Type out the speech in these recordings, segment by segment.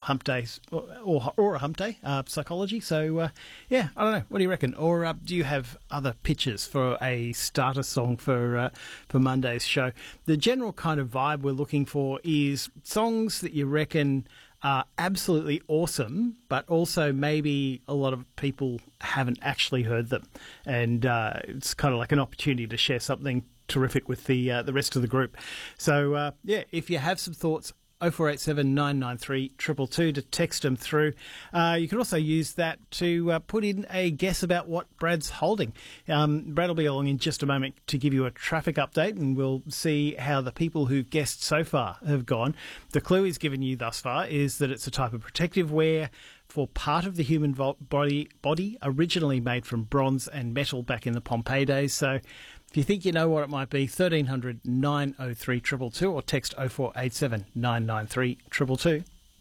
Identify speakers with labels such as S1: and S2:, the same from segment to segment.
S1: hump days or a hump day psychology. So, yeah, I don't know. What do you reckon? Or do you have other pitches for a starter song for Monday's show? The general kind of vibe we're looking for is songs that you reckon are absolutely awesome, but also maybe a lot of people haven't actually heard them. And it's kind of like an opportunity to share something terrific with the rest of the group. So, yeah, if you have some thoughts, 0487 993 222 to text them through. You can also use that to put in a guess about what Brad's holding. Brad will be along in just a moment to give you a traffic update, and we'll see how the people who've guessed so far have gone. The clue he's given you thus far is that it's a type of protective wear for part of the human body originally made from bronze and metal back in the Pompeii days. So if you think you know what it might be, 1300 903 222 or text 0487 993 222.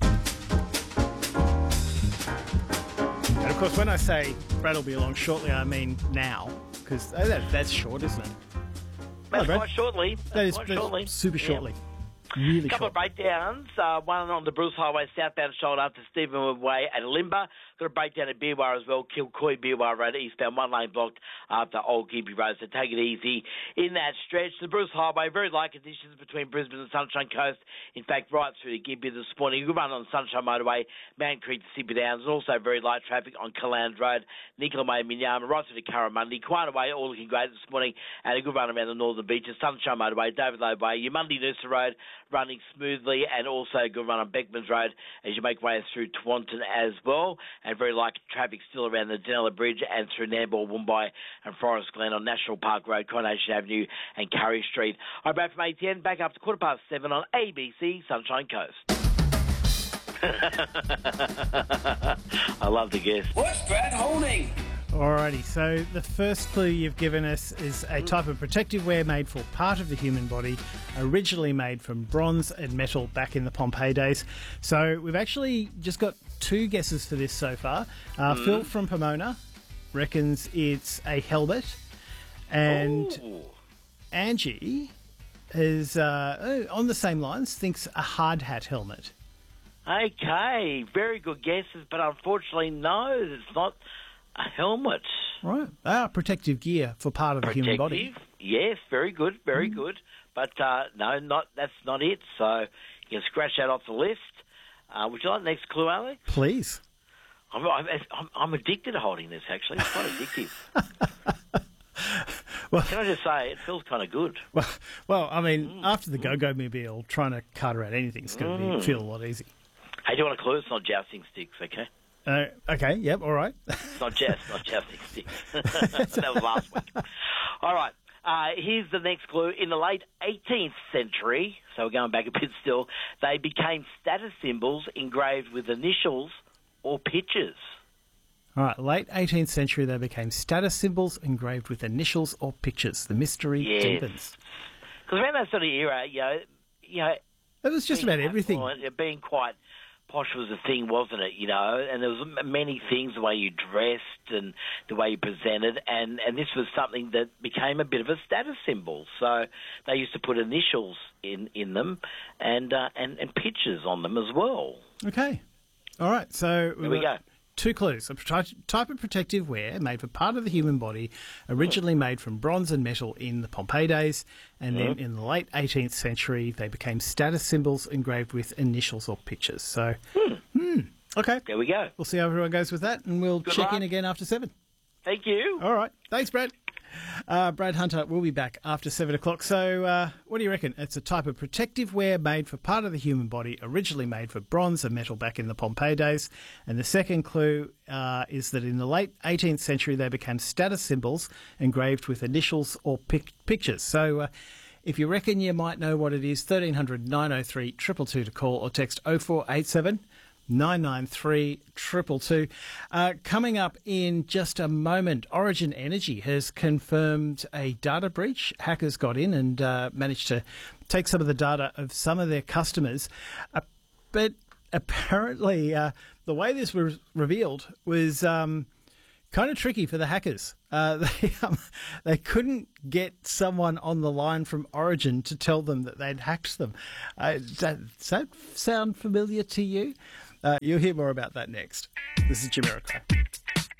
S1: And of course, when I say Brad will be along shortly, I mean now, because that's short, isn't it?
S2: That's quite shortly.
S1: That is
S2: shortly.
S1: Super shortly. Really
S2: a couple of breakdowns. One on the Bruce Highway southbound shoulder up to Stephenwood Way at Limber. Got a breakdown at Beerwah as well. Kilcoy Beerwah Road eastbound, one lane blocked after Old Gibby Road. So take it easy in that stretch. The Bruce Highway, very light conditions between Brisbane and Sunshine Coast. In fact, right through to Gibby this morning. Good run on Sunshine Motorway, Mount Creek to Sippy Downs. And also very light traffic on Caland Road, Nicola Way, Minyama, right through to Curramundi. Quite away, all looking great this morning. And a good run around the northern beaches. Sunshine Motorway, David Lowe Way, your Monday Noosa Road running smoothly, and also a good run on Beckmans Road as you make way through Taunton as well. And very light traffic still around the Denella Bridge and through Nambour, Woombye and Forest Glen on National Park Road, Coronation Avenue and Curry Street. I'm back from ATN, back up to 7:15 on ABC Sunshine Coast. I love the guess.
S3: What's Brad holding?
S1: Alrighty, so the first clue you've given us is a type of protective wear made for part of the human body, originally made from bronze and metal back in the Pompeii days. So we've actually just got two guesses for this so far. Phil from Pomona reckons it's a helmet, and Angie is on the same lines, thinks a hard hat helmet.
S2: Okay, very good guesses, but unfortunately, no, it's not a helmet.
S1: Right. Protective gear for part of the human body.
S2: Yes, very good, very good. But no, that's not it. So you can scratch that off the list. Would you like the next clue, Alex?
S1: Please.
S2: I'm addicted to holding this, actually. It's quite addictive.
S1: Well,
S2: can I just say, it feels kind of good.
S1: Well, I mean, after the Go-Go Mobile, trying to cart around anything is going to feel a lot easy.
S2: Hey, do you want a clue? It's not jousting sticks, okay?
S1: Okay, yep, all right.
S2: It's not jousting sticks. That was last week. All right, here's the next clue. In the late 18th century, so we're going back a bit still, they became status symbols engraved with initials or pictures.
S1: All right, late 18th century, they became status symbols engraved with initials or pictures. The mystery deepens.
S2: Because around that sort of era, you know,
S1: it was just about everything.
S2: Being quite posh was a thing, wasn't it? You know, and there was many things, the way you dressed and the way you presented, and this was something that became a bit of a status symbol. So they used to put initials in them and pictures on them as well.
S1: Okay, all right. So
S2: here we go.
S1: Two clues. A type of protective wear made for part of the human body, originally made from bronze and metal in the Pompeii days, and then in the late 18th century, they became status symbols engraved with initials or pictures. So, okay.
S2: There we go.
S1: We'll see how everyone goes with that, and we'll check in again after 7.
S2: Thank you.
S1: All right. Thanks, Brad. Brad Hunter will be back after 7 o'clock. So what do you reckon? It's a type of protective wear made for part of the human body, originally made for bronze and metal back in the Pompeii days. And the second clue is that in the late 18th century, they became status symbols engraved with initials or pictures. So if you reckon you might know what it is, 1300 903 222 to call or text 0487 993 222. Coming up in just a moment, Origin Energy has confirmed a data breach. Hackers got in and managed to take some of the data of some of their customers. But apparently the way this was revealed was kind of tricky for the hackers. They couldn't get someone on the line from Origin to tell them that they'd hacked them. Does that sound familiar to you? You'll hear more about that next. This is Jamiroquai.